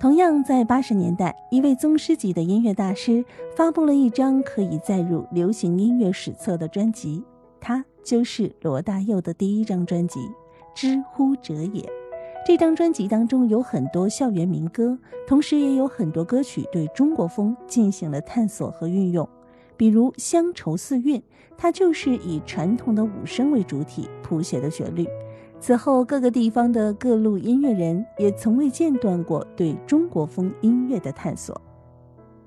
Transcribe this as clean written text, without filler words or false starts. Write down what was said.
同样在80年代，一位宗师级的音乐大师发布了一张可以载入流行音乐史册的专辑，它就是罗大佑的第一张专辑《知乎者也》。这张专辑当中有很多校园民歌，同时也有很多歌曲对中国风进行了探索和运用。比如《乡愁四韵》，它就是以传统的五声为主体谱写的旋律。此后各个地方的各路音乐人也从未间断过对中国风音乐的探索。